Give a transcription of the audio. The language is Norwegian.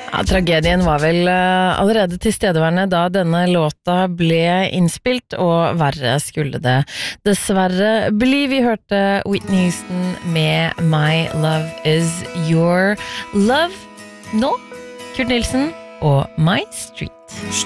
Ja, tragedien var vel allerede tilstedeværende da denne låta ble innspilt, og verre skulle det dessverre bli. Vi hørte Whitney Houston med My Love Is Your Love. Nå, Kurt Nilsen og My Street.